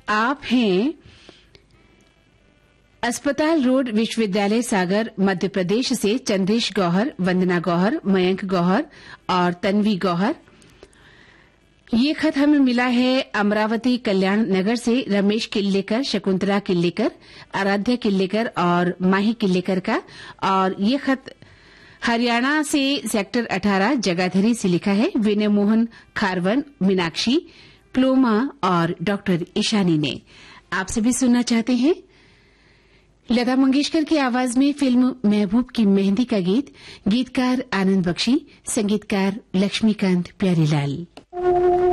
आप हैं अस्पताल रोड विश्वविद्यालय सागर मध्य प्रदेश से चंद्रेश गौहर, वंदना गौहर, मयंक गौहर और तन्वी गौहर। ये खत हमें मिला है अमरावती कल्याण नगर से रमेश किल्लेकर, शकुंतला किल्लेकर, आराध्या किल्लेकर और माही किल्लेकर का। और ये खत हरियाणा से सेक्टर 18 जगाधरी से लिखा है विनय मोहन खारवन, मीनाक्षी प्लोमा और डॉक्टर ईशानी ने। आपसे भी सुनना चाहते हैं लता मंगेशकर की आवाज में फिल्म महबूब की मेहंदी का गीत। गीतकार आनंद बख्शी, संगीतकार लक्ष्मीकांत प्यारीलाल।